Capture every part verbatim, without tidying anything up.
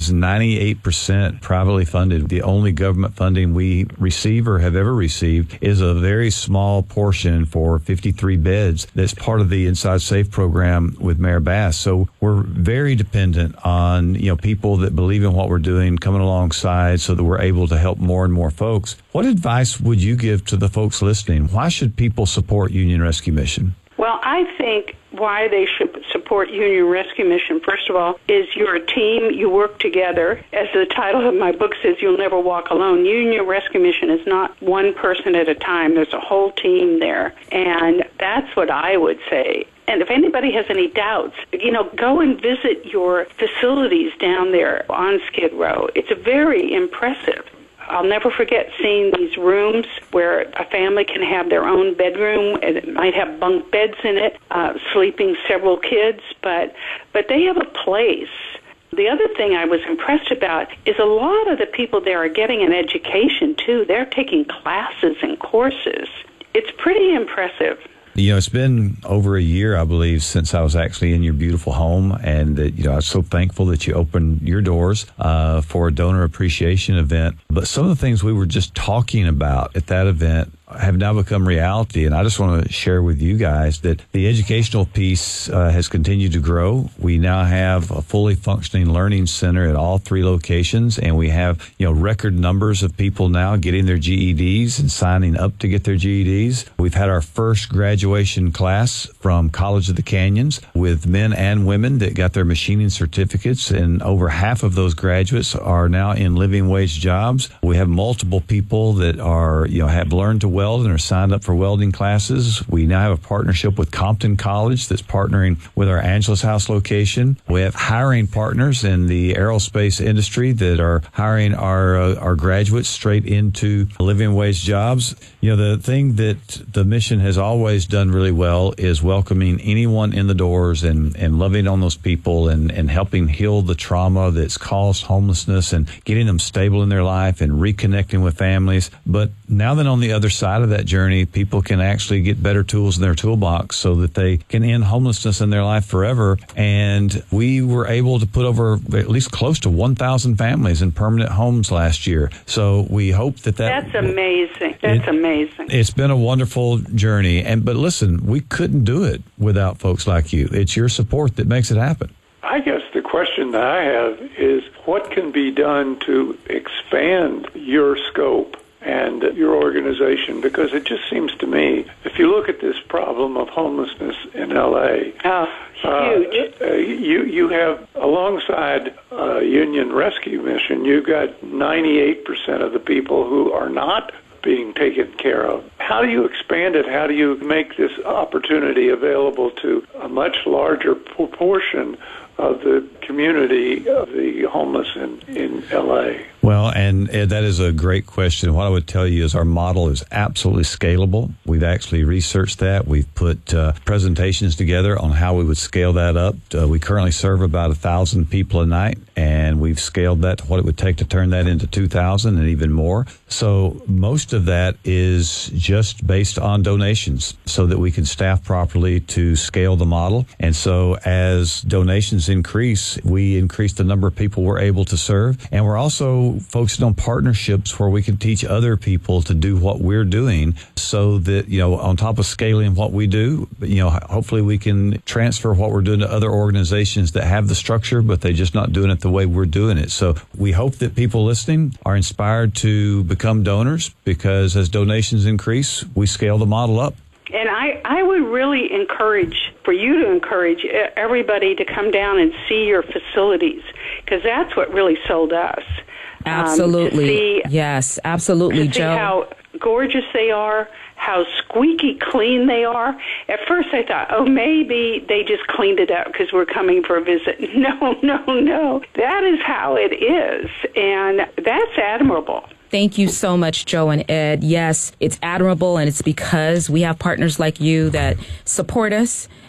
is ninety-eight percent privately funded. The only government funding we receive or have ever received is a very small portion for fifty-three beds that's part of the Inside Safe program with Mayor Bass. So we're very dependent on, you know, people that believe in what we're doing coming alongside so that we're able to help more and more folks. What advice would you give to the folks listening? Why should people support Union Rescue Mission? Well, I think why they should support Union Rescue Mission, first of all, is you're a team, you work together. As the title of my book says, You'll Never Walk Alone. Union Rescue Mission is not one person at a time. There's a whole team there, and that's what I would say. And if anybody has any doubts, you know, go and visit your facilities down there on Skid Row. It's very impressive. I'll never forget seeing these rooms where a family can have their own bedroom, and it might have bunk beds in it, uh, sleeping several kids, but but they have a place. The other thing I was impressed about is a lot of the people there are getting an education, too. They're taking classes and courses. It's pretty impressive. You know, it's been over a year, I believe, since I was actually in your beautiful home, and that, you know, I was so thankful that you opened your doors uh, for a donor appreciation event. But some of the things we were just talking about at that event have now become reality, and I just want to share with you guys that the educational piece uh, has continued to grow. We now have a fully functioning learning center at all three locations, and we have, you know, record numbers of people now getting their G E Ds and signing up to get their G E Ds. We've had our first graduation class from College of the Canyons with men and women that got their machining certificates, and over half of those graduates are now in living wage jobs. We have multiple people that are, you know, have learned to weld and are signed up for welding classes. We now have a partnership with Compton College that's partnering with our Angeles House location. We have hiring partners in the aerospace industry that are hiring our uh, our graduates straight into living wage jobs. You know, the thing that the mission has always done really well is welcoming anyone in the doors and, and loving on those people and, and helping heal the trauma that's caused homelessness and getting them stable in their life and reconnecting with families. But now that on the other side of that journey, people can actually get better tools in their toolbox so that they can end homelessness in their life forever. And we were able to put over at least close to one thousand families in permanent homes last year. So we hope that that... That's amazing. That's it, amazing. It's been a wonderful journey. And But listen, we couldn't do it without folks like you. It's your support that makes it happen. I guess the question that I have is what can be done to expand your scope and your organization, because it just seems to me, if you look at this problem of homelessness in L A, oh, huge. Uh, uh, you you have, alongside uh, Union Rescue Mission, you've got ninety-eight percent of the people who are not being taken care of. How do you expand it? How do you make this opportunity available to a much larger proportion of the community of the homeless in, in L A? Well, and Ed, that is a great question. What I would tell you is our model is absolutely scalable. We've actually researched that. We've put uh, presentations together on how we would scale that up. Uh, we currently serve about one thousand people a night, and we've scaled that to what it would take to turn that into two thousand and even more. So most of that is just based on donations so that we can staff properly to scale the model. And so as donations increase, we increase the number of people we're able to serve. And we're also focusing on partnerships where we can teach other people to do what we're doing so that, you know, on top of scaling what we do, you know, hopefully we can transfer what we're doing to other organizations that have the structure, but they're just not doing it the way we're doing it. So we hope that people listening are inspired to become donors, because as donations increase, we scale the model up. And I, I would really encourage, for you to encourage everybody to come down and see your facilities, because that's what really sold us. Absolutely. Um, see, yes, absolutely, to see Joe. How gorgeous they are, how squeaky clean they are. At first I thought, oh, maybe they just cleaned it up because we're coming for a visit. No, no, no. That is how it is, and that's admirable. Thank you so much, Joe and Ed. Yes, it's admirable, and it's because we have partners like you that support us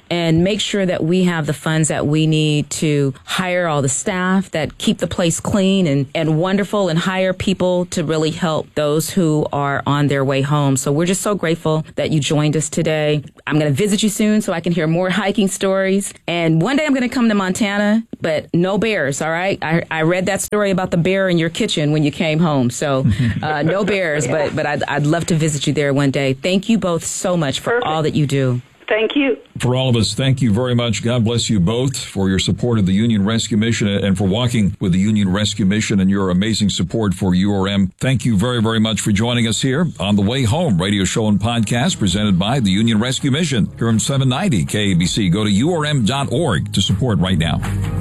and make sure that we have the funds that we need to hire all the staff that keep the place clean and, and wonderful, and hire people to really help those who are on their way home. So we're just so grateful that you joined us today. I'm going to visit you soon so I can hear more hiking stories. And one day I'm going to come to Montana, but no bears, all right? I, I read that story about the bear in your kitchen when you came home. So uh, no bears, yeah. but, but I'd, I'd love to visit you there one day. Thank you both so much for Perfect. all that you do. Thank you. For all of us, thank you very much. God bless you both for your support of the Union Rescue Mission and for walking with the Union Rescue Mission and your amazing support for U R M. Thank you very, very much for joining us here on The Way Home radio show and podcast presented by the Union Rescue Mission here on seven ninety K A B C. Go to U R M dot org to support right now.